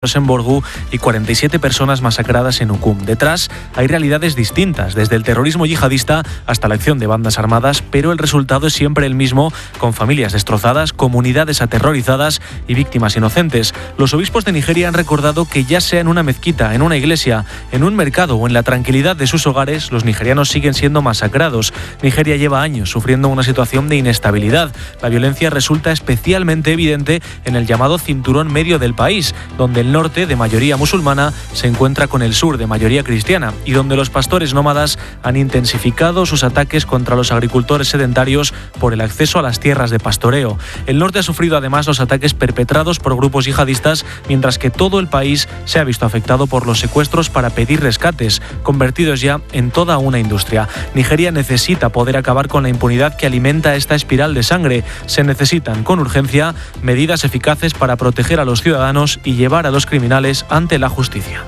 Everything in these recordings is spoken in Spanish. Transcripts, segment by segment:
en Borgu y 47 personas masacradas en Ucum. Detrás hay realidades distintas, desde el terrorismo yihadista hasta la acción de bandas armadas, pero el resultado es siempre el mismo, con familias destrozadas, comunidades aterrorizadas y víctimas inocentes. Los obispos de Nigeria han recordado que ya sea en una mezquita, en una iglesia, en un mercado o en la tranquilidad de sus hogares, los nigerianos siguen siendo masacrados. Nigeria lleva años sufriendo una situación de inestabilidad. La violencia resulta especialmente evidente en el llamado cinturón medio del país, donde el norte, de mayoría musulmana, se encuentra con el sur, de mayoría cristiana, y donde los pastores nómadas han intensificado sus ataques contra los agricultores sedentarios por el acceso a las tierras de pastoreo. El norte ha sufrido además los ataques perpetrados por grupos yihadistas, mientras que todo el país se ha visto afectado por los secuestros para pedir rescates, convertidos ya en toda una industria. Nigeria necesita poder acabar con la impunidad que alimenta esta espiral de sangre. Se necesitan, con urgencia, medidas eficaces para proteger a los ciudadanos y llevar a los criminales ante la justicia.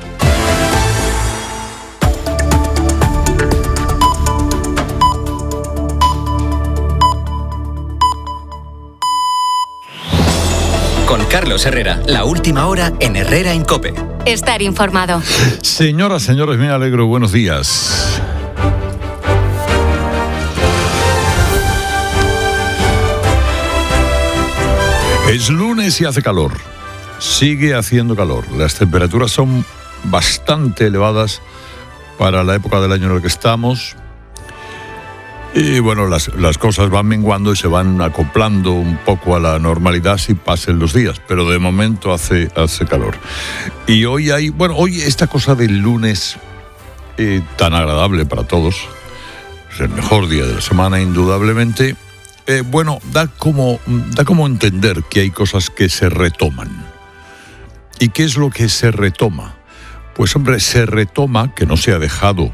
Con Carlos Herrera, la última hora en Herrera en COPE. Estar informado. Señoras, señores, me alegro. Buenos días. Es lunes y hace calor. Sigue haciendo calor. Las temperaturas son bastante elevadas para la época del año en el que estamos. Y bueno, las cosas van menguando y se van acoplando un poco a la normalidad si pasen los días. Pero de momento hace calor. Y hoy hoy esta cosa del lunes tan agradable para todos. Es el mejor día de la semana, indudablemente. Da como entender que hay cosas que se retoman. ¿Y qué es lo que se retoma? Pues hombre, se retoma, que no se ha dejado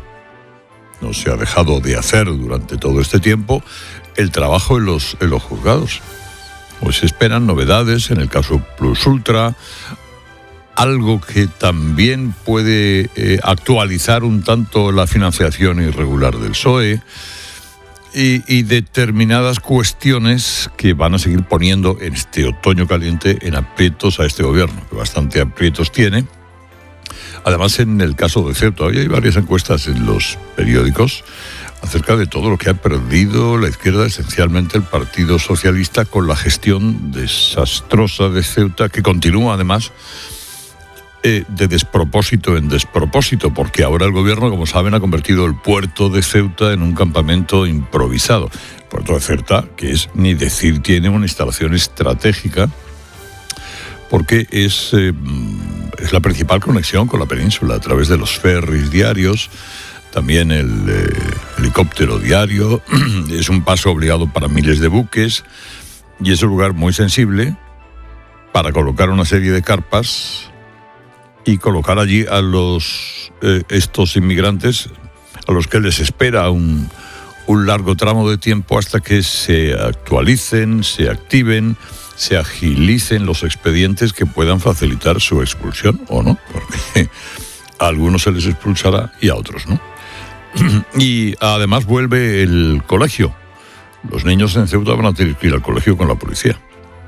de hacer durante todo este tiempo, el trabajo en los juzgados. Pues se esperan novedades en el caso Plus Ultra, algo que también puede actualizar un tanto la financiación irregular del PSOE, y determinadas cuestiones que van a seguir poniendo en este otoño caliente en aprietos a este gobierno, que bastante aprietos tiene. Además, en el caso de Ceuta, hoy hay varias encuestas en los periódicos acerca de todo lo que ha perdido la izquierda, esencialmente el Partido Socialista, con la gestión desastrosa de Ceuta, que continúa además de despropósito en despropósito, porque ahora el gobierno, como saben, ha convertido el puerto de Ceuta en un campamento improvisado. El puerto de Ceuta, que es, ni decir, tiene una instalación estratégica, porque es la principal conexión con la península a través de los ferries diarios, también el helicóptero diario, es un paso obligado para miles de buques, y es un lugar muy sensible para colocar una serie de carpas y colocar allí a estos inmigrantes, a los que les espera un largo tramo de tiempo hasta que se actualicen, se activen, se agilicen los expedientes que puedan facilitar su expulsión, o no, porque a algunos se les expulsará y a otros no. Y además vuelve el colegio. Los niños en Ceuta van a tener que ir al colegio con la policía.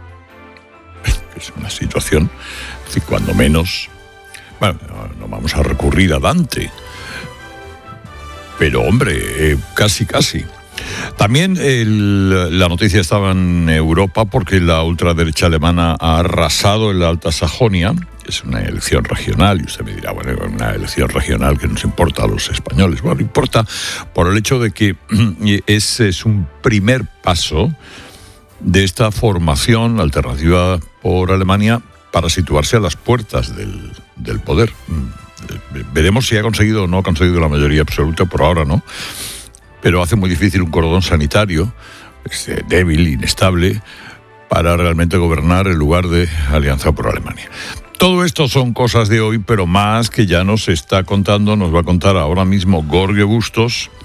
Es una situación, es decir, cuando menos. Bueno, no vamos a recurrir a Dante, pero hombre, casi. También la noticia estaba en Europa porque la ultraderecha alemana ha arrasado en la Alta Sajonia. Es una elección regional, y usted me dirá, bueno, una elección regional que nos importa a los españoles. Bueno, importa por el hecho de que ese es un primer paso de esta formación alternativa por Alemania para situarse a las puertas del poder. Veremos si ha conseguido o no ha conseguido la mayoría absoluta, por ahora no, pero hace muy difícil un cordón sanitario débil, inestable, para realmente gobernar en lugar de Alianza por Alemania. Todo esto son cosas de hoy, pero más que ya nos va a contar ahora mismo Jorge Bustos,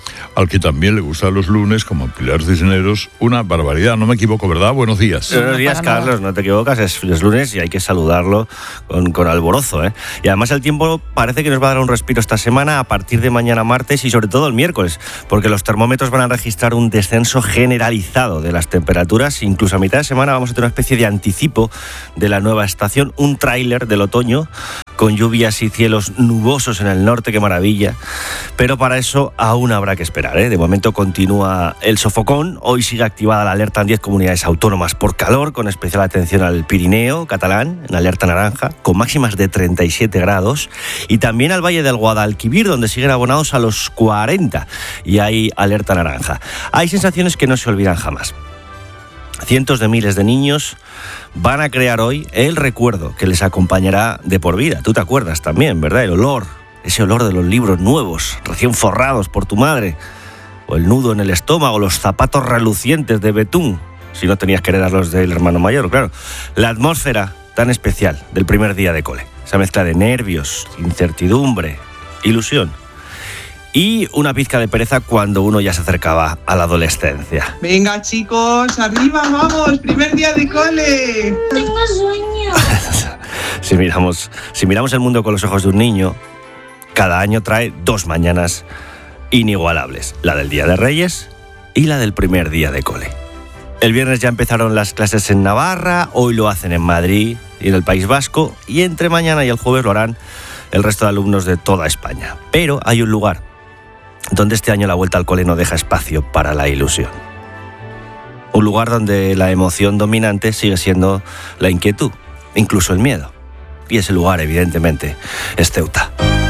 al que también le gustan los lunes, como Pilar Cisneros, una barbaridad. No me equivoco, ¿verdad? Buenos días. Buenos días, Carlos. No te equivocas, es lunes y hay que saludarlo con alborozo, ¿eh? Y además el tiempo parece que nos va a dar un respiro esta semana a partir de mañana martes y sobre todo el miércoles, porque los termómetros van a registrar un descenso generalizado de las temperaturas. Incluso a mitad de semana vamos a tener una especie de anticipo de la nueva estación, un tráiler del otoño, con lluvias y cielos nubosos en el norte, qué maravilla. Pero para eso aún habrá que esperar, ¿eh? De momento continúa el sofocón. Hoy sigue activada la alerta en 10 comunidades autónomas por calor, con especial atención al Pirineo catalán, en alerta naranja, con máximas de 37 grados. Y también al Valle del Guadalquivir, donde siguen abonados a los 40 y hay alerta naranja. Hay sensaciones que no se olvidan jamás. Cientos de miles de niños van a crear hoy el recuerdo que les acompañará de por vida. Tú te acuerdas también, ¿verdad? El olor, ese olor de los libros nuevos, recién forrados por tu madre, o el nudo en el estómago, los zapatos relucientes de betún, si no tenías que heredarlos del hermano mayor, claro. La atmósfera tan especial del primer día de cole, esa mezcla de nervios, incertidumbre, ilusión. Y una pizca de pereza cuando uno ya se acercaba a la adolescencia. Venga, chicos, arriba, vamos, primer día de cole. Tengo sueño. Si miramos el mundo con los ojos de un niño, cada año trae 2 mañanas inigualables, la del Día de Reyes y la del primer día de cole. El viernes ya empezaron las clases en Navarra, hoy lo hacen en Madrid y en el País Vasco, y entre mañana y el jueves lo harán el resto de alumnos de toda España. Pero hay un lugar donde este año la vuelta al cole no deja espacio para la ilusión. Un lugar donde la emoción dominante sigue siendo la inquietud, incluso el miedo. Y ese lugar, evidentemente, es Ceuta.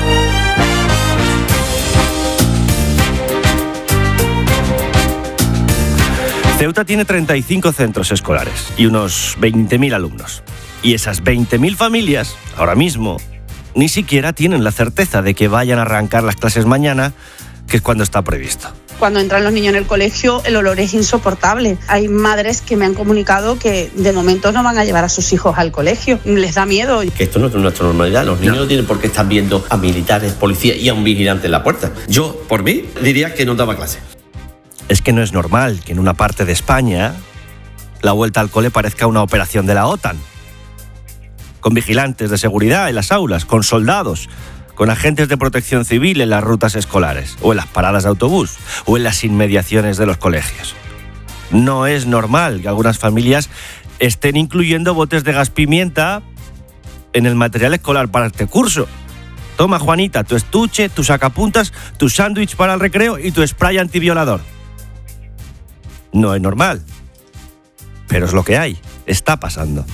Ceuta tiene 35 centros escolares y unos 20.000 alumnos. Y esas 20.000 familias, ahora mismo, ni siquiera tienen la certeza de que vayan a arrancar las clases mañana, que es cuando está previsto. Cuando entran los niños en el colegio, el olor es insoportable. Hay madres que me han comunicado que de momento no van a llevar a sus hijos al colegio. Les da miedo. Que esto no es nuestra normalidad. Los niños no tienen por qué estar viendo a militares, policías y a un vigilante en la puerta. Yo, por mí, diría que no daba clase. Es que no es normal que en una parte de España la vuelta al cole parezca una operación de la OTAN. Con vigilantes de seguridad en las aulas, con soldados, con agentes de protección civil en las rutas escolares, o en las paradas de autobús, o en las inmediaciones de los colegios. No es normal que algunas familias estén incluyendo botes de gas pimienta en el material escolar para este curso. Toma, Juanita, tu estuche, tus sacapuntas, tu sándwich para el recreo y tu spray antiviolador. No es normal, pero es lo que hay, está pasando.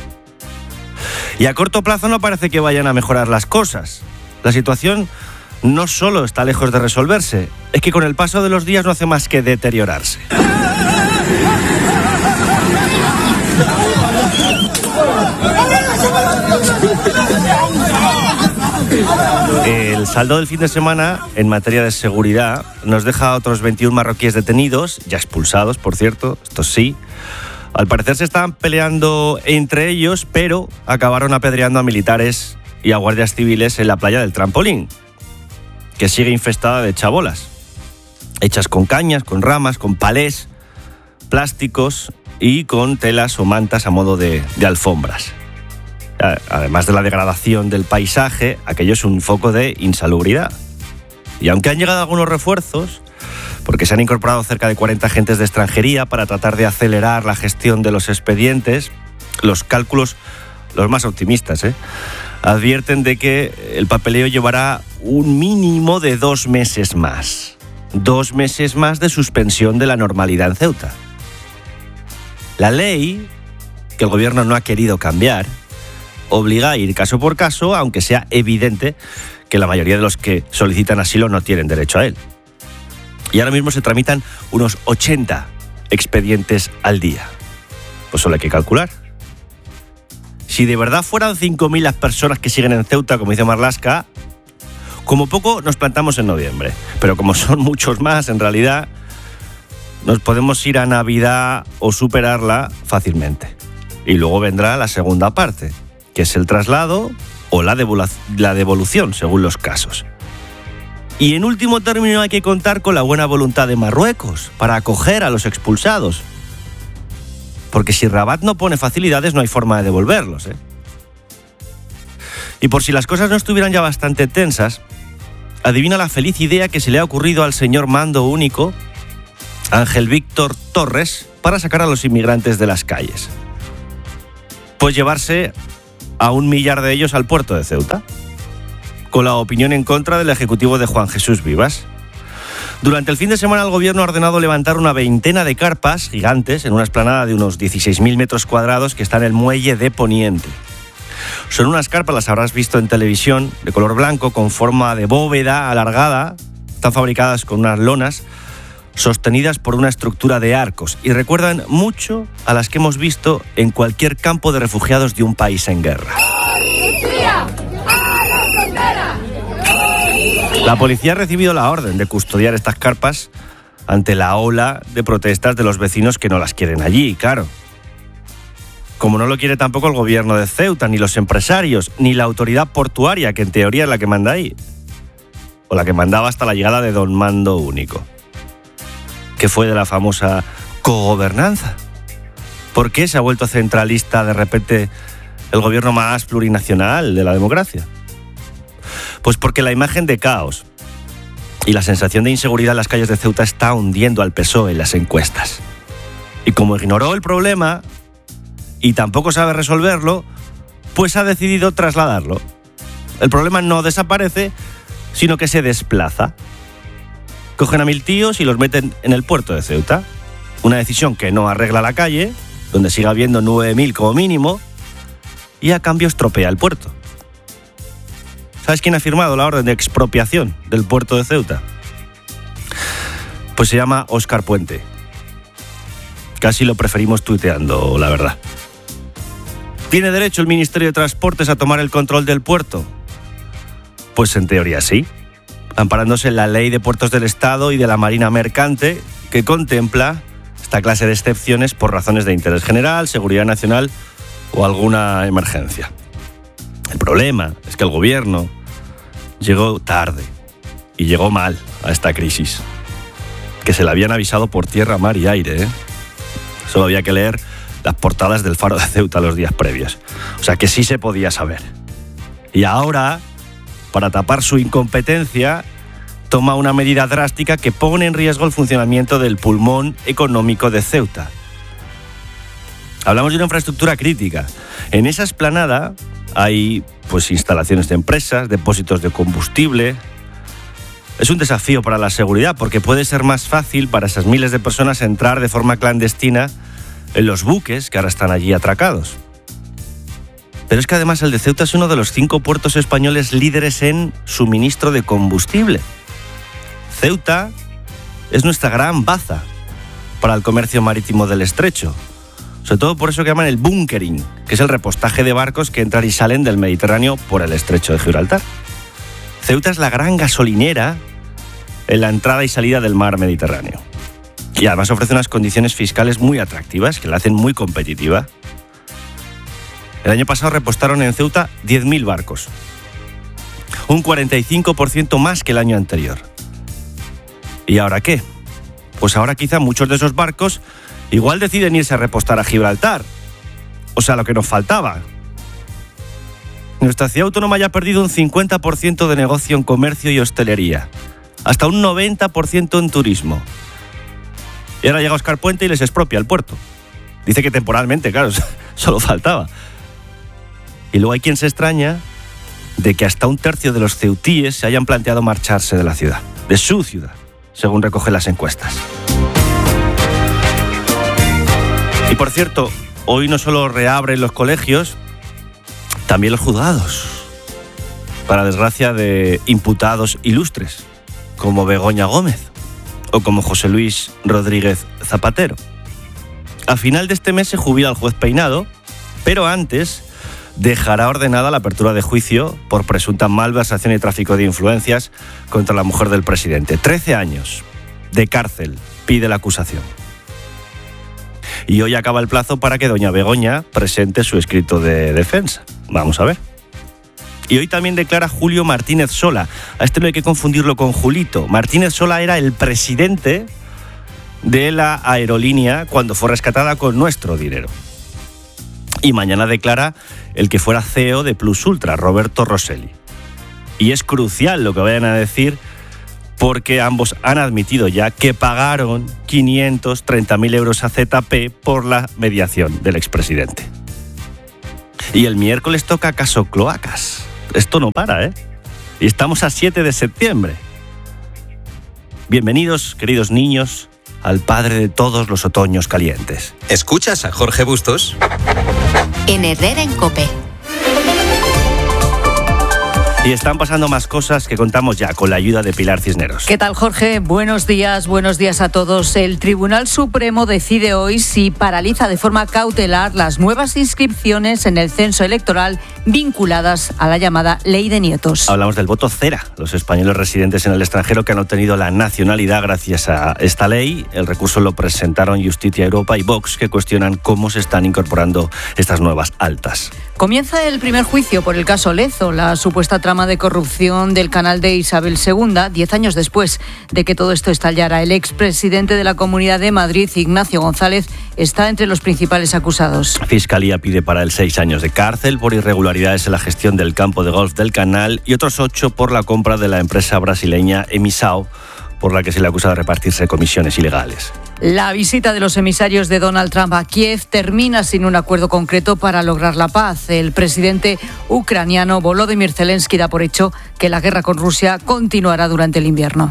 Y a corto plazo no parece que vayan a mejorar las cosas. La situación no solo está lejos de resolverse, es que con el paso de los días no hace más que deteriorarse. El saldo del fin de semana en materia de seguridad nos deja a otros 21 marroquíes detenidos, ya expulsados, por cierto, estos sí. Al parecer se estaban peleando entre ellos, pero acabaron apedreando a militares y a guardias civiles en la playa del Trampolín, que sigue infestada de chabolas, hechas con cañas, con ramas, con palés, plásticos y con telas o mantas a modo de alfombras. Además de la degradación del paisaje, aquello es un foco de insalubridad. Y aunque han llegado algunos refuerzos, porque se han incorporado cerca de 40 agentes de extranjería para tratar de acelerar la gestión de los expedientes, los cálculos, los más optimistas, advierten de que el papeleo llevará un mínimo de 2 meses más. 2 meses más de suspensión de la normalidad en Ceuta. La ley, que el gobierno no ha querido cambiar, obliga a ir caso por caso, aunque sea evidente que la mayoría de los que solicitan asilo no tienen derecho a él. Y ahora mismo se tramitan unos 80 expedientes al día. Pues solo hay que calcular. Si de verdad fueran 5.000 las personas que siguen en Ceuta, como dice Marlaska, como poco nos plantamos en noviembre. Pero como son muchos más, en realidad, nos podemos ir a Navidad o superarla fácilmente. Y luego vendrá la segunda parte, que es el traslado o la devolución, según los casos. Y en último término hay que contar con la buena voluntad de Marruecos para acoger a los expulsados. Porque si Rabat no pone facilidades, no hay forma de devolverlos, ¿eh? Y por si las cosas no estuvieran ya bastante tensas, adivina la feliz idea que se le ha ocurrido al señor mando único, Ángel Víctor Torres, para sacar a los inmigrantes de las calles. Pues llevarse a 1 millar de ellos al puerto de Ceuta, con la opinión en contra del ejecutivo de Juan Jesús Vivas. Durante el fin de semana el gobierno ha ordenado levantar una veintena de carpas gigantes en una explanada de unos 16.000 metros cuadrados que está en el muelle de Poniente. Son unas carpas, las habrás visto en televisión, de color blanco, con forma de bóveda alargada. Están fabricadas con unas lonas sostenidas por una estructura de arcos y recuerdan mucho a las que hemos visto en cualquier campo de refugiados de un país en guerra. La policía ha recibido la orden de custodiar estas carpas ante la ola de protestas de los vecinos que no las quieren allí, claro. Como no lo quiere tampoco el gobierno de Ceuta, ni los empresarios, ni la autoridad portuaria, que en teoría es la que manda ahí. O la que mandaba hasta la llegada de don Mando Único, que fue de la famosa cogobernanza. ¿Por qué se ha vuelto centralista de repente el gobierno más plurinacional de la democracia? Pues porque la imagen de caos y la sensación de inseguridad en las calles de Ceuta está hundiendo al PSOE en las encuestas. Y como ignoró el problema y tampoco sabe resolverlo, pues ha decidido trasladarlo. El problema no desaparece, sino que se desplaza. Cogen a 1.000 tíos y los meten en el puerto de Ceuta. Una decisión que no arregla la calle, donde sigue habiendo 9.000 como mínimo, y a cambio estropea el puerto. ¿Sabes quién ha firmado la orden de expropiación del puerto de Ceuta? Pues se llama Óscar Puente. Casi lo preferimos tuiteando, la verdad. ¿Tiene derecho el Ministerio de Transportes a tomar el control del puerto? Pues en teoría sí, amparándose en la Ley de Puertos del Estado y de la Marina Mercante, que contempla esta clase de excepciones por razones de interés general, seguridad nacional o alguna emergencia. El problema es que el gobierno llegó tarde y llegó mal a esta crisis, que se le habían avisado por tierra, mar y aire, ¿eh? Solo había que leer las portadas del Faro de Ceuta los días previos. O sea que sí se podía saber. Y ahora, para tapar su incompetencia, toma una medida drástica que pone en riesgo el funcionamiento del pulmón económico de Ceuta. Hablamos de una infraestructura crítica. En esa explanada hay pues instalaciones de empresas, depósitos de combustible. Es un desafío para la seguridad porque puede ser más fácil para esas miles de personas entrar de forma clandestina en los buques que ahora están allí atracados. Pero es que además el de Ceuta es uno de los 5 puertos españoles líderes en suministro de combustible. Ceuta es nuestra gran baza para el comercio marítimo del estrecho. Sobre todo por eso que llaman el bunkering, que es el repostaje de barcos que entran y salen del Mediterráneo por el estrecho de Gibraltar. Ceuta es la gran gasolinera en la entrada y salida del mar Mediterráneo. Y además ofrece unas condiciones fiscales muy atractivas que la hacen muy competitiva. El año pasado repostaron en Ceuta 10.000 barcos, un 45% más que el año anterior. ¿Y ahora qué? Pues ahora quizá muchos de esos barcos igual deciden irse a repostar a Gibraltar. O sea, lo que nos faltaba. Nuestra ciudad autónoma ya ha perdido un 50% de negocio en comercio y hostelería, hasta un 90% en turismo. Y ahora llega Óscar Puente y les expropia el puerto. Dice que temporalmente, claro, solo faltaba. Y luego hay quien se extraña de que hasta un tercio de los ceutíes se hayan planteado marcharse de la ciudad, de su ciudad, según recogen las encuestas. Y por cierto, hoy no solo reabren los colegios, también los juzgados, para desgracia de imputados ilustres, como Begoña Gómez o como José Luis Rodríguez Zapatero. A final de este mes se jubila el juez Peinado, pero antes dejará ordenada la apertura de juicio por presunta malversación y tráfico de influencias contra la mujer del presidente. 13 años de cárcel pide la acusación. Y hoy acaba el plazo para que doña Begoña presente su escrito de defensa. Vamos a ver. Y hoy también declara Julio Martínez Sola. A este no hay que confundirlo con Julito. Martínez Sola era el presidente de la aerolínea cuando fue rescatada con nuestro dinero. Y mañana declara el que fuera CEO de Plus Ultra, Roberto Rosselli. Y es crucial lo que vayan a decir, porque ambos han admitido ya que pagaron 530.000 euros a ZP por la mediación del expresidente. Y el miércoles toca caso Cloacas. Esto no para, ¿eh? Y estamos a 7 de septiembre. Bienvenidos, queridos niños, al padre de todos los otoños calientes. ¿Escuchas a Jorge Bustos? En Herrera en COPE. Y están pasando más cosas que contamos ya con la ayuda de Pilar Cisneros. ¿Qué tal, Jorge? Buenos días a todos. El Tribunal Supremo decide hoy si paraliza de forma cautelar las nuevas inscripciones en el censo electoral vinculadas a la llamada Ley de Nietos. Hablamos del voto cera, los españoles residentes en el extranjero que han obtenido la nacionalidad gracias a esta ley. El recurso lo presentaron Justicia Europa y Vox, que cuestionan cómo se están incorporando estas nuevas altas. Comienza el primer juicio por el caso Lezo, la supuesta trama de corrupción del canal de Isabel II, 10 años después de que todo esto estallara. El expresidente de la Comunidad de Madrid, Ignacio González, está entre los principales acusados. Fiscalía pide para él 6 años de cárcel por irregularidades en la gestión del campo de golf del canal y otros 8 por la compra de la empresa brasileña Emisao, por la que se le acusa de repartirse comisiones ilegales. La visita de los emisarios de Donald Trump a Kiev termina sin un acuerdo concreto para lograr la paz. El presidente ucraniano Volodymyr Zelensky da por hecho que la guerra con Rusia continuará durante el invierno.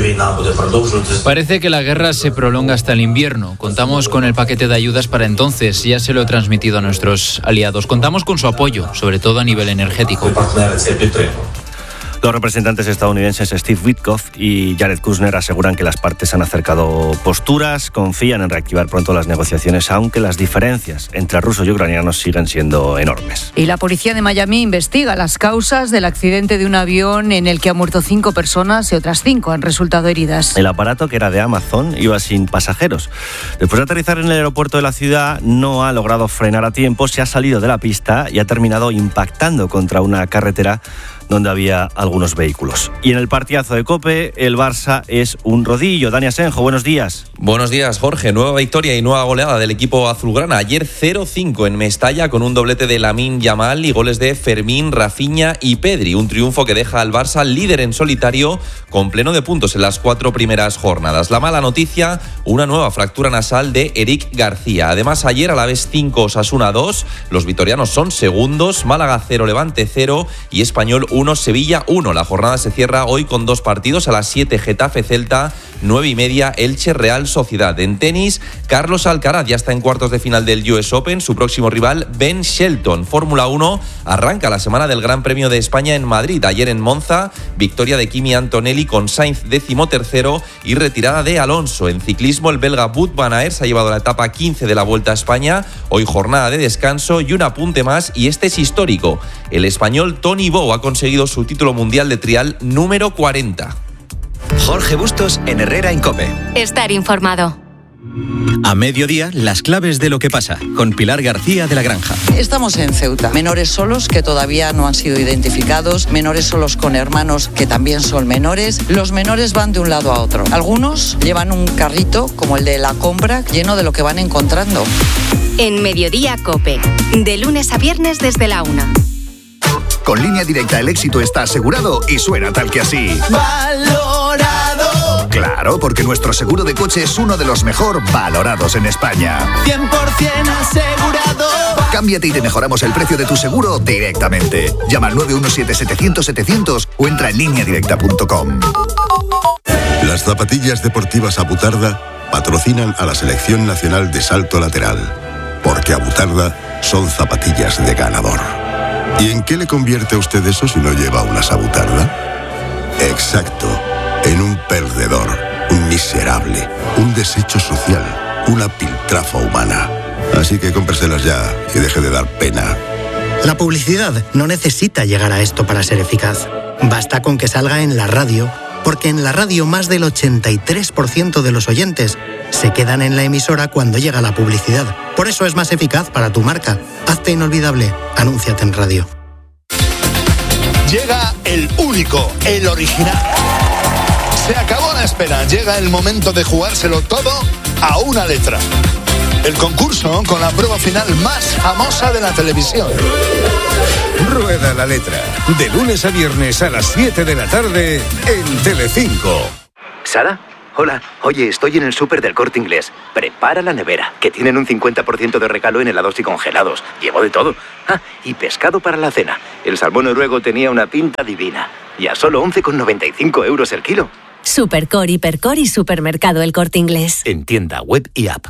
Parece que la guerra se prolonga hasta el invierno. Contamos con el paquete de ayudas para entonces. Ya se lo he transmitido a nuestros aliados. Contamos con su apoyo, sobre todo a nivel energético. Los representantes estadounidenses Steve Witkoff y Jared Kushner aseguran que las partes han acercado posturas, confían en reactivar pronto las negociaciones, aunque las diferencias entre rusos y ucranianos siguen siendo enormes. Y la policía de Miami investiga las causas del accidente de un avión en el que han muerto 5 personas y otras 5 han resultado heridas. El aparato, que era de Amazon, iba sin pasajeros. Después de aterrizar en el aeropuerto de la ciudad, no ha logrado frenar a tiempo, se ha salido de la pista y ha terminado impactando contra una carretera donde había algunos vehículos. Y en el partidazo de COPE, el Barça es un rodillo. Dani Asenjo, buenos días. Buenos días, Jorge. Nueva victoria y nueva goleada del equipo azulgrana. Ayer 0-5 en Mestalla con un doblete de Lamine Yamal y goles de Fermín, Rafinha y Pedri. Un triunfo que deja al Barça líder en solitario con pleno de puntos en las 4 primeras jornadas. La mala noticia, una nueva fractura nasal de Eric García. Además, ayer Alavés 5, Osasuna 2. Los vitorianos son segundos. Málaga 0, Levante 0 y Español 1, Sevilla 1. La jornada se cierra hoy con 2 partidos. A las 7, Getafe Celta, 9:30, Elche Real Sociedad. En tenis, Carlos Alcaraz ya está en cuartos de final del US Open. Su próximo rival, Ben Shelton. Fórmula 1 arranca la semana del Gran Premio de España en Madrid. Ayer en Monza, victoria de Kimi Antonelli con Sainz 13º y retirada de Alonso. En ciclismo, el belga Wout van Aert se ha llevado la etapa 15 de la Vuelta a España. Hoy jornada de descanso y un apunte más, y este es histórico. El español Tony Bow ha conseguido su título mundial de trial número 40. Jorge Bustos en Herrera en COPE. Estar informado. A mediodía, las claves de lo que pasa, con Pilar García de la Granja. Estamos en Ceuta. Menores solos que todavía no han sido identificados, menores solos con hermanos que también son menores. Los menores van de un lado a otro. Algunos llevan un carrito, como el de la compra, lleno de lo que van encontrando. En Mediodía COPE, de lunes a viernes desde la 1. Con Línea Directa el éxito está asegurado y suena tal que así. ¡Valorado! Claro, porque nuestro seguro de coche es uno de los mejor valorados en España. 100% asegurado. Cámbiate y te mejoramos el precio de tu seguro directamente. Llama al 917-700-700 o entra en lineadirecta.com. Las zapatillas deportivas Abutarda patrocinan a la Selección Nacional de Salto Lateral, porque Abutarda son zapatillas de ganador. ¿Y en qué le convierte a usted eso si no lleva unas Abutarda? Exacto, en un perdedor, un miserable, un desecho social, una piltrafa humana. Así que cómpreselas ya y deje de dar pena. La publicidad no necesita llegar a esto para ser eficaz. Basta con que salga en la radio, porque en la radio más del 83% de los oyentes se quedan en la emisora cuando llega la publicidad. Por eso es más eficaz para tu marca. Hazte inolvidable. Anúnciate en radio. Llega el único, el original. Se acabó la espera, llega el momento de jugárselo todo a una letra. El concurso con la prueba final más famosa de la televisión. Rueda la letra, de lunes a viernes a las 7 de la tarde en Telecinco. ¿Sara? Hola, oye, estoy en el súper del Corte Inglés. Prepara la nevera, que tienen un 50% de regalo en helados y congelados. Llevo de todo. Ah, y pescado para la cena. El salmón noruego tenía una pinta divina. Y a solo 11,95 euros el kilo. Supercor, Hipercor y Supermercado El Corte Inglés. En tienda, web y app.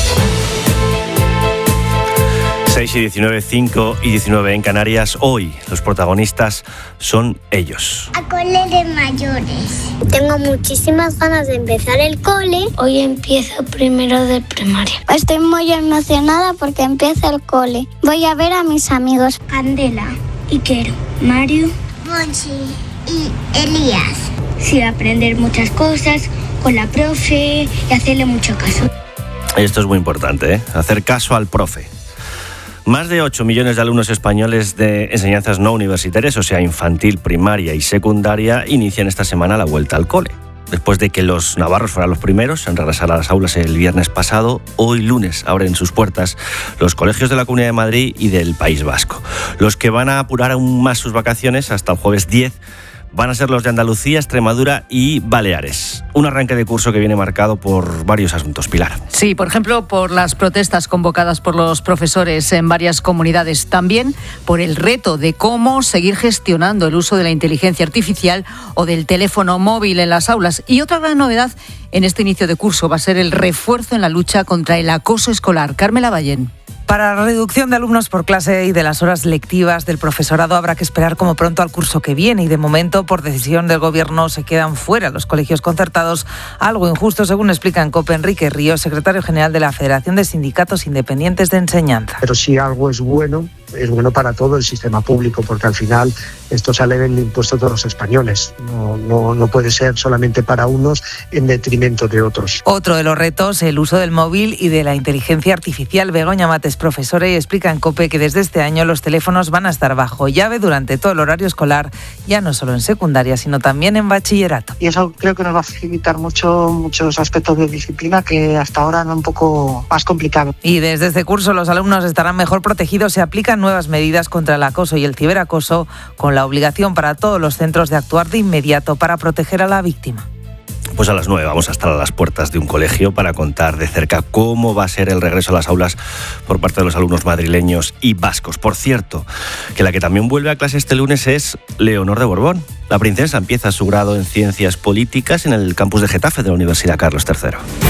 6 y 19, 5 y 19 en Canarias. Hoy los protagonistas son ellos. A cole de mayores. Tengo muchísimas ganas de empezar el cole. Hoy empiezo primero de primaria. Estoy muy emocionada porque empieza el cole. Voy a ver a mis amigos. Candela, Iker, Mario, Monchi y Elías. Sí, aprender muchas cosas con la profe y hacerle mucho caso. Esto es muy importante, ¿eh? Hacer caso al profe. Más de 8 millones de alumnos españoles de enseñanzas no universitarias, o sea, infantil, primaria y secundaria, inician esta semana la vuelta al cole. Después de que los navarros fueran los primeros en regresar a las aulas el viernes pasado, hoy lunes abren sus puertas los colegios de la Comunidad de Madrid y del País Vasco. Los que van a apurar aún más sus vacaciones hasta el jueves 10 van a ser los de Andalucía, Extremadura y Baleares. Un arranque de curso que viene marcado por varios asuntos, Pilar. Sí, por ejemplo, por las protestas convocadas por los profesores en varias comunidades. También por el reto de cómo seguir gestionando el uso de la inteligencia artificial o del teléfono móvil en las aulas. Y otra gran novedad en este inicio de curso va a ser el refuerzo en la lucha contra el acoso escolar. Carmela Ballén. Para la reducción de alumnos por clase y de las horas lectivas del profesorado habrá que esperar como pronto al curso que viene y de momento, por decisión del Gobierno, se quedan fuera los colegios concertados, algo injusto según explica en COPE Enrique Ríos, secretario general de la Federación de Sindicatos Independientes de Enseñanza. Pero si algo es bueno para todo el sistema público, porque al final esto sale del impuesto de todos los españoles. No puede ser solamente para unos en detrimento de otros. Otro de los retos, el uso del móvil y de la inteligencia artificial. Begoña Mates, profesora, y explica en COPE que desde este año los teléfonos van a estar bajo llave durante todo el horario escolar, ya no solo en secundaria, sino también en bachillerato. Y eso creo que nos va a facilitar muchos aspectos de disciplina que hasta ahora eran un poco más complicados. Y desde este curso los alumnos estarán mejor protegidos. Se aplican nuevas medidas contra el acoso y el ciberacoso, con la obligación para todos los centros de actuar de inmediato para proteger a la víctima. Pues a las 9 vamos a estar a las puertas de un colegio para contar de cerca cómo va a ser el regreso a las aulas por parte de los alumnos madrileños y vascos. Por cierto, que la que también vuelve a clase este lunes es Leonor de Borbón. La princesa empieza su grado en Ciencias Políticas en el campus de Getafe de la Universidad Carlos III.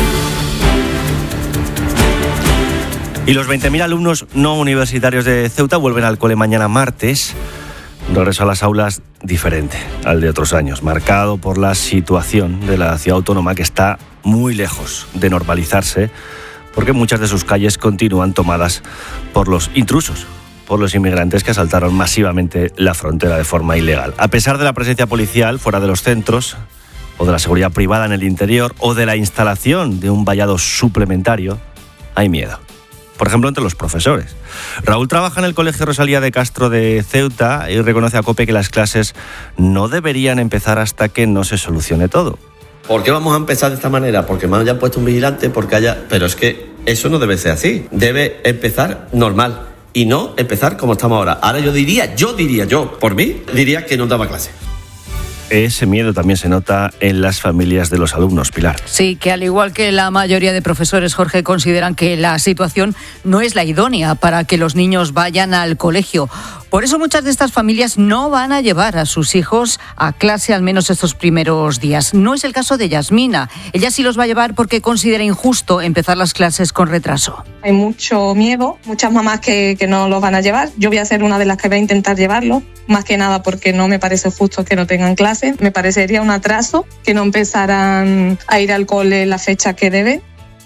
Y los 20.000 alumnos no universitarios de Ceuta vuelven al cole mañana martes. Un regreso a las aulas diferente al de otros años, marcado por la situación de la ciudad autónoma que está muy lejos de normalizarse, porque muchas de sus calles continúan tomadas por los intrusos, por los inmigrantes que asaltaron masivamente la frontera de forma ilegal. A pesar de la presencia policial fuera de los centros, o de la seguridad privada en el interior, o de la instalación de un vallado suplementario, hay miedo. Por ejemplo, entre los profesores. Raúl trabaja en el Colegio Rosalía de Castro de Ceuta y reconoce a COPE que las clases no deberían empezar hasta que no se solucione todo. ¿Por qué vamos a empezar de esta manera? Porque me hayan puesto un vigilante, pero es que eso no debe ser así. Debe empezar normal y no empezar como estamos ahora. Ahora yo diría, por mí, diría que no daba clase. Ese miedo también se nota en las familias de los alumnos, Pilar. Sí, que al igual que la mayoría de profesores, Jorge, consideran que la situación no es la idónea para que los niños vayan al colegio. Por eso muchas de estas familias no van a llevar a sus hijos a clase al menos estos primeros días. No es el caso de Yasmina. Ella sí los va a llevar porque considera injusto empezar las clases con retraso. Hay mucho miedo, muchas mamás que no los van a llevar. Yo voy a ser una de las que va a intentar llevarlo, más que nada porque no me parece justo que no tengan clase. Me parecería un atraso que no empezaran a ir al cole en la fecha que debe.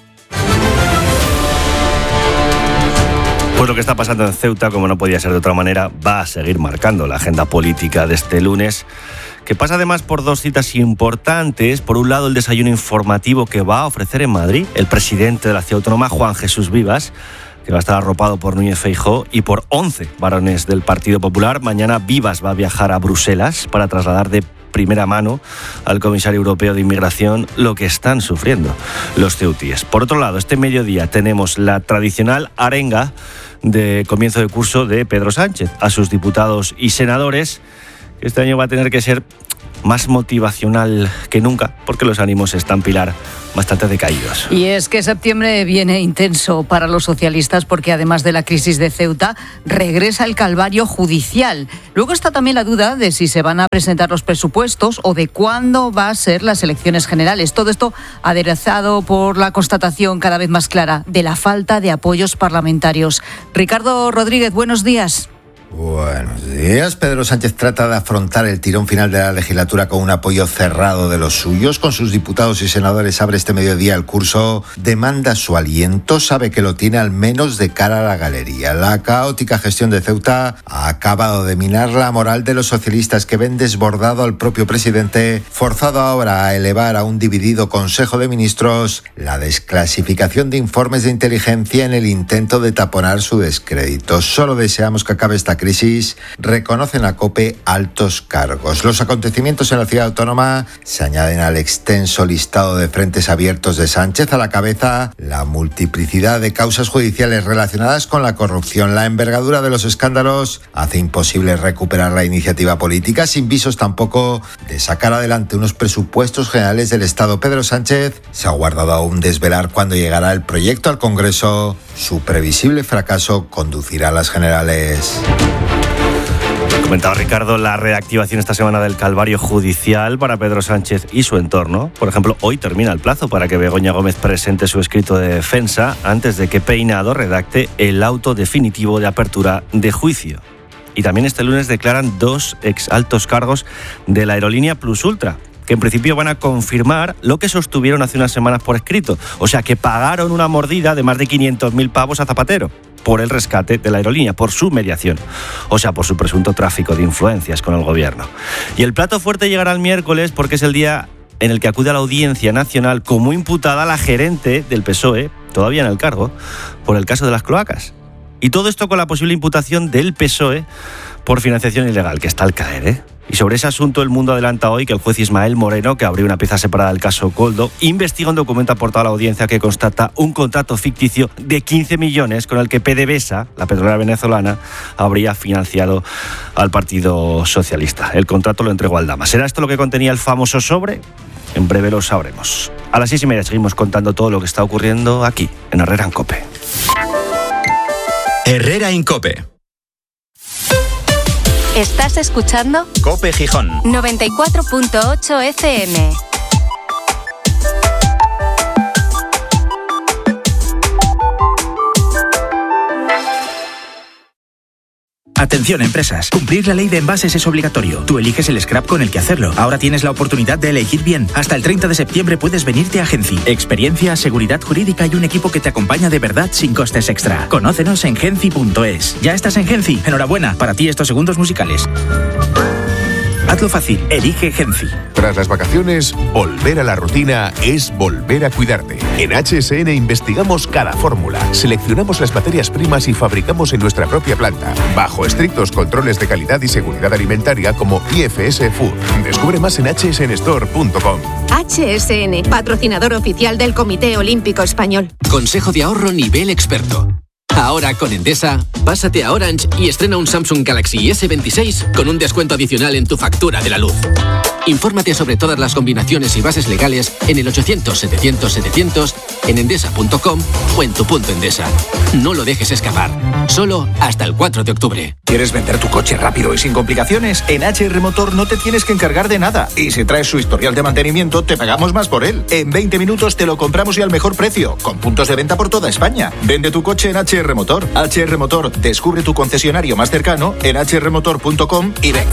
Pues lo que está pasando en Ceuta, como no podía ser de otra manera, va a seguir marcando la agenda política de este lunes, que pasa además por dos citas importantes. Por un lado, el desayuno informativo que va a ofrecer en Madrid el presidente de la ciudad autónoma, Juan Jesús Vivas, que que va a estar arropado por Núñez Feijóo y por 11 varones del Partido Popular. Mañana Vivas va a viajar a Bruselas para trasladar de primera mano al comisario europeo de inmigración lo que están sufriendo los ceutíes. Por otro lado, este mediodía tenemos la tradicional arenga de comienzo de curso de Pedro Sánchez a sus diputados y senadores, que este año va a tener que ser más motivacional que nunca, porque los ánimos están, Pilar, bastante decaídos. Y es que septiembre viene intenso para los socialistas porque además de la crisis de Ceuta, regresa el calvario judicial. Luego está también la duda de si se van a presentar los presupuestos o de cuándo va a ser las elecciones generales. Todo esto aderezado por la constatación cada vez más clara de la falta de apoyos parlamentarios. Ricardo Rodríguez, buenos días. Buenos días. Pedro Sánchez trata de afrontar el tirón final de la legislatura con un apoyo cerrado de los suyos. Con sus diputados y senadores abre este mediodía el curso. Demanda su aliento. Sabe que lo tiene al menos de cara a la galería. La caótica gestión de Ceuta ha acabado de minar la moral de los socialistas, que ven desbordado al propio presidente, forzado ahora a elevar a un dividido Consejo de Ministros la desclasificación de informes de inteligencia en el intento de taponar su descrédito. Solo deseamos que acabe esta crisis, reconocen a COPE altos cargos. Los acontecimientos en la ciudad autónoma se añaden al extenso listado de frentes abiertos de Sánchez. A la cabeza, la multiplicidad de causas judiciales relacionadas con la corrupción. La envergadura de los escándalos hace imposible recuperar la iniciativa política, sin visos tampoco de sacar adelante unos presupuestos generales del Estado. Pedro Sánchez se ha guardado aún desvelar cuándo llegará el proyecto al Congreso. Su previsible fracaso conducirá a las generales. Comentaba Ricardo la reactivación esta semana del calvario judicial para Pedro Sánchez y su entorno. Por ejemplo, hoy termina el plazo para que Begoña Gómez presente su escrito de defensa antes de que Peinado redacte el auto definitivo de apertura de juicio. Y también este lunes declaran 2 exaltos cargos de la aerolínea Plus Ultra, que en principio van a confirmar lo que sostuvieron hace unas semanas por escrito. O sea, que pagaron una mordida de más de 500.000 pavos a Zapatero por el rescate de la aerolínea, por su mediación. O sea, por su presunto tráfico de influencias con el gobierno. Y el plato fuerte llegará el miércoles porque es el día en el que acude a la Audiencia Nacional como imputada la gerente del PSOE, todavía en el cargo, por el caso de las cloacas. Y todo esto con la posible imputación del PSOE por financiación ilegal, que está al caer, ¿eh? Y sobre ese asunto, El Mundo adelanta hoy que el juez Ismael Moreno, que abrió una pieza separada del caso Coldo, investiga un documento aportado a la audiencia que constata un contrato ficticio de 15 millones con el que PDVSA, la petrolera venezolana, habría financiado al Partido Socialista. El contrato lo entregó Aldama. ¿Será esto lo que contenía el famoso sobre? En breve lo sabremos. A las 6:30 seguimos contando todo lo que está ocurriendo aquí, en Herrera en COPE. Herrera en COPE. ¿Estás escuchando? COPE Gijón. 94.8 FM. Atención, empresas. Cumplir la ley de envases es obligatorio. Tú eliges el scrap con el que hacerlo. Ahora tienes la oportunidad de elegir bien. Hasta el 30 de septiembre puedes venirte a Genci. Experiencia, seguridad jurídica y un equipo que te acompaña de verdad sin costes extra. Conócenos en genci.es. ¿Ya estás en Genci? Enhorabuena. Para ti estos segundos musicales. Hazlo fácil, elige Genci. Tras las vacaciones, volver a la rutina es volver a cuidarte. En HSN investigamos cada fórmula, seleccionamos las materias primas y fabricamos en nuestra propia planta, bajo estrictos controles de calidad y seguridad alimentaria como IFS Food. Descubre más en hsnstore.com. HSN, patrocinador oficial del Comité Olímpico Español. Consejo de ahorro nivel experto. Ahora con Endesa, pásate a Orange y estrena un Samsung Galaxy S26 con un descuento adicional en tu factura de la luz. Infórmate sobre todas las combinaciones y bases legales en el 800-700-700, en endesa.com o en tu punto Endesa. No lo dejes escapar. Solo hasta el 4 de octubre. ¿Quieres vender tu coche rápido y sin complicaciones? En HR Motor no te tienes que encargar de nada. Y si traes su historial de mantenimiento, te pagamos más por él. En 20 minutos te lo compramos y al mejor precio, con puntos de venta por toda España. Vende tu coche en HR Motor. HR Motor, descubre tu concesionario más cercano en hrmotor.com y ven.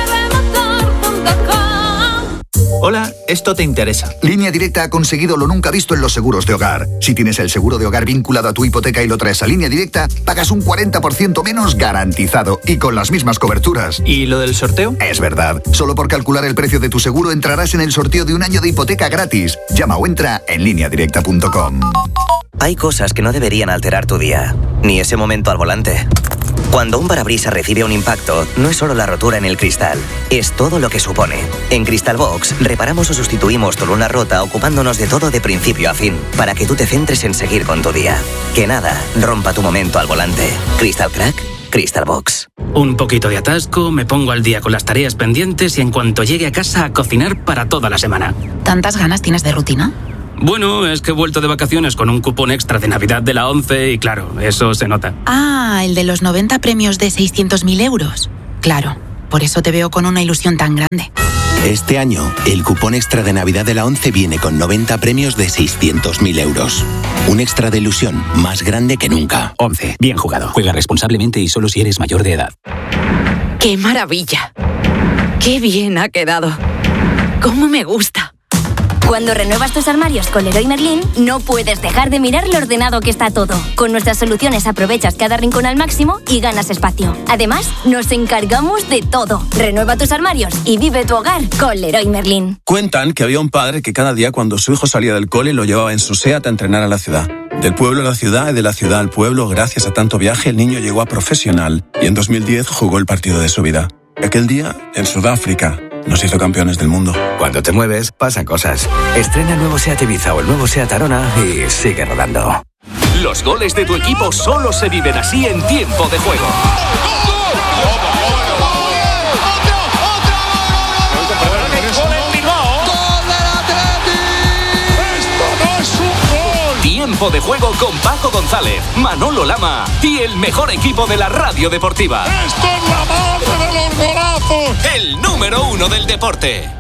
Hola, esto te interesa. Línea Directa ha conseguido lo nunca visto en los seguros de hogar. Si tienes el seguro de hogar vinculado a tu hipoteca y lo traes a Línea Directa, pagas un 40% menos garantizado y con las mismas coberturas. ¿Y lo del sorteo? Es verdad. Solo por calcular el precio de tu seguro entrarás en el sorteo de un año de hipoteca gratis. Llama o entra en lineadirecta.com. Hay cosas que no deberían alterar tu día, ni ese momento al volante. Cuando un parabrisas recibe un impacto, no es solo la rotura en el cristal, es todo lo que supone. En Crystal Box, reparamos o sustituimos tu luna rota ocupándonos de todo de principio a fin, para que tú te centres en seguir con tu día. Que nada rompa tu momento al volante. Crystal Crack, Crystal Box. Un poquito de atasco, me pongo al día con las tareas pendientes y en cuanto llegue a casa a cocinar para toda la semana. ¿Tantas ganas tienes de rutina? Bueno, es que he vuelto de vacaciones con un cupón extra de Navidad de la 11 y claro, eso se nota. Ah, el de los 90 premios de 600.000 euros. Claro, por eso te veo con una ilusión tan grande. Este año, el cupón extra de Navidad de la 11 viene con 90 premios de 600.000 euros. Un extra de ilusión más grande que nunca. 11. Bien jugado. Juega responsablemente y solo si eres mayor de edad. ¡Qué maravilla! ¡Qué bien ha quedado! ¡Cómo me gusta! Cuando renuevas tus armarios con Leroy Merlin, no puedes dejar de mirar lo ordenado que está todo. Con nuestras soluciones aprovechas cada rincón al máximo y ganas espacio. Además, nos encargamos de todo. Renueva tus armarios y vive tu hogar con Leroy Merlin. Cuentan que había un padre que cada día cuando su hijo salía del cole lo llevaba en su SEAT a entrenar a la ciudad. Del pueblo a la ciudad y de la ciudad al pueblo, gracias a tanto viaje, el niño llegó a profesional y en 2010 jugó el partido de su vida. Aquel día, en Sudáfrica, nos hizo campeones del mundo. Cuando te mueves, pasan cosas. Estrena el nuevo SEAT Ibiza o el nuevo SEAT Arona y sigue rodando. Los goles de tu equipo solo se viven así en tiempo de juego. Tiempo de juego con Paco González, Manolo Lama y el mejor equipo de la radio deportiva. ¡Esto es la madre de los golazos! El número 1 del deporte.